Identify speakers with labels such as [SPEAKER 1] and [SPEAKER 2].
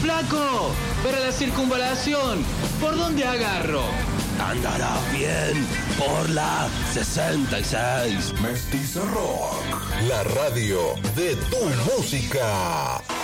[SPEAKER 1] Flaco, para la circunvalación, ¿por dónde agarro?
[SPEAKER 2] Andará bien por la 66.
[SPEAKER 3] Mestizo Rock, la radio de tu música.